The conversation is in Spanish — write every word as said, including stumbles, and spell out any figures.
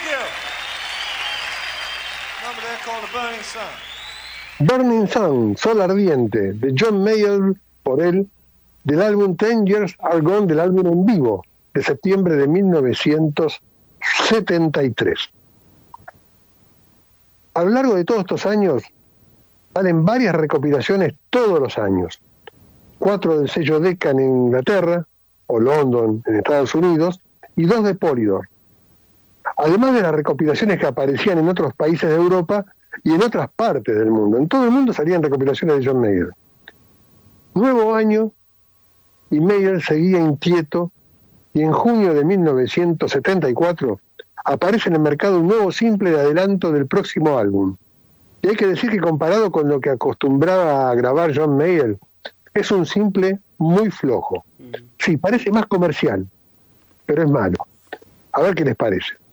you. Number there called The Burning Sun. Burning Sun, Sol Ardiente, de John Mayall, por él, del álbum Ten Years Are Gone, del álbum en vivo, de septiembre de mil novecientos setenta y tres. A lo largo de todos estos años, salen varias recopilaciones todos los años. Cuatro del sello Deccan en Inglaterra, o London en Estados Unidos, y dos de Polydor. Además de las recopilaciones que aparecían en otros países de Europa y en otras partes del mundo. En todo el mundo salían recopilaciones de John Mayall. Nuevo año, y Mayall seguía inquieto, y en junio de mil novecientos setenta y cuatro aparece en el mercado un nuevo simple de adelanto del próximo álbum. Y hay que decir que comparado con lo que acostumbraba a grabar John Mayall, es un simple muy flojo. Sí, parece más comercial, pero es malo. A ver qué les parece.